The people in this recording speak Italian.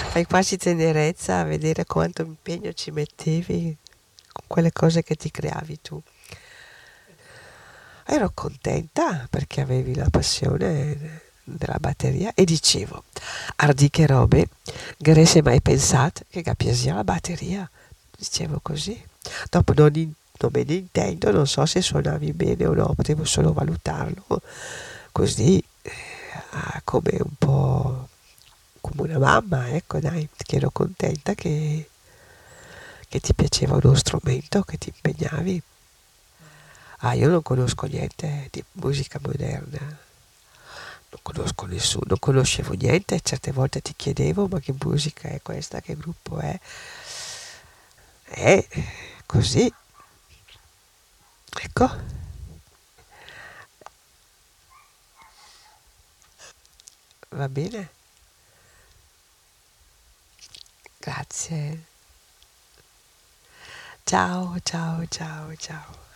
Fai quasi tenerezza a vedere quanto impegno ci mettevi con quelle cose che ti creavi tu. Ero contenta perché avevi la passione della batteria e dicevo, ardi che robe, che mai pensato che capissi la batteria? Dicevo così. Dopo non me ne intendo, non so se suonavi bene o no, potevo solo valutarlo così, come un po' come una mamma, ecco dai, che ero contenta che ti piaceva uno strumento, che ti impegnavi. Ah, io non conosco niente di musica moderna, non conosco nessuno, non conoscevo niente, certe volte ti chiedevo ma che musica è questa, che gruppo è? Così, ecco, va bene, grazie. Ciao, ciao, ciao, ciao.